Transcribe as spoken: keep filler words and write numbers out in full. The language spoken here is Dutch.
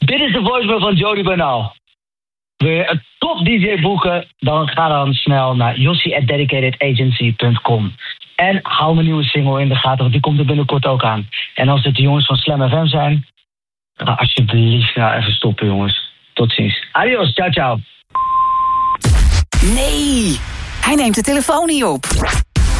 Dit is de voicemail van Jody Bernal. Wil je een top D J boeken? Dan ga dan snel naar jossie at dedicated agency dot com. En hou mijn nieuwe single in de gaten, want die komt er binnenkort ook aan. En als het de jongens van Slam F M zijn, ga alsjeblieft nou even stoppen, jongens. Tot ziens. Adios, ciao, ciao. Nee, hij neemt de telefoon niet op.